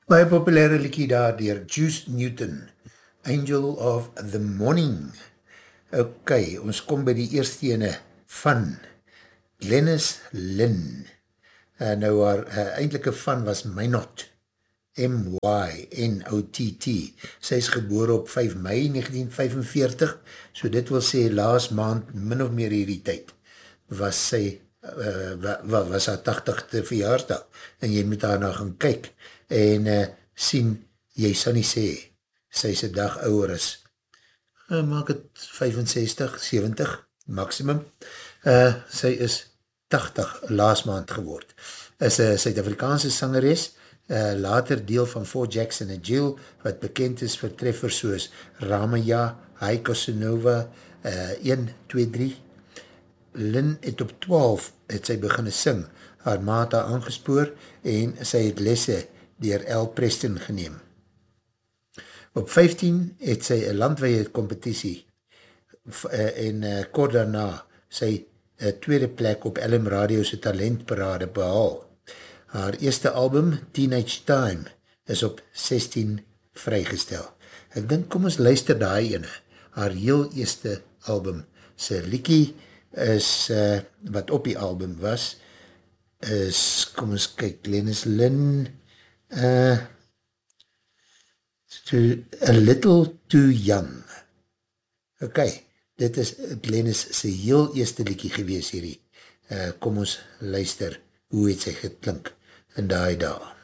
Baie populaire liedjie daar deur Juice Newton, Angel of the Morning. Ok, ons kom by die eerste ene van Glennis Lynn. Nou haar eindelike van was Mynot, M-Y-N-O-T-T. Sy is gebore op 5 Mei 1945, so dit wil sê laas maand, min of meer hierdie tyd, was sy, was haar 80ste verjaarsdag, en jy moet daarna gaan kyk, en sien, jy sal nie sê, sy is 'n dag ouer is, maak het 65, 70, maximum, sy is 80 laas maand geword, is een Suid-Afrikaanse sangeres, later deel van Four Jackson en Jill, wat bekend is vir treffers soos Ramaya, High Casanova, 1, 2, 3. Lynn het op 12 het sy beginne sing, haar ma het haar aangespoor en sy het lesse deur L. Preston geneem. Op 15 het sy een landweie competitie en kort daarna sy tweede plek op LM Radio se talentparade behaal. Haar eerste album, Teenage Time, is op 16 vrygestel. Ek dink, kom ons luister daai ene. Haar heel eerste album, sy liedjie is, wat op die album was, is, kom ons kyk, Glennis Lynn, A Little Too Young. Ok, dit is Glennis sy heel eerste liedjie gewees hierdie. Kom ons luister, hoe het sy geklink in daai dae.